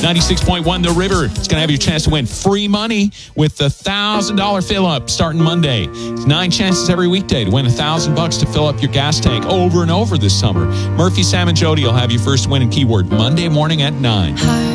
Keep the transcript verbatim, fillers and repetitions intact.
ninety-six point one The River. It's going to have your chance to win free money with the one thousand dollars fill-up starting Monday. Nine chances every weekday to win one thousand bucks to fill up your gas tank over and over this summer. Murphy, Sam, and Jody will have your first win and keyword Monday morning at nine.